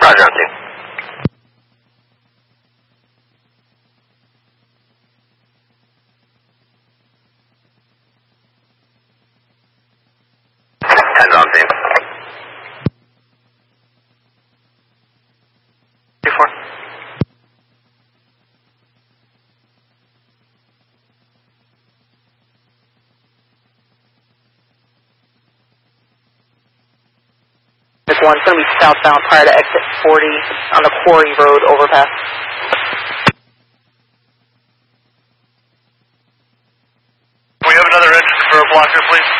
Roger on team. Hands on team. 2-4. This one's going to be southbound prior to exit 40 on the Quarry Road overpass. Can we have another engine for a blocker, please?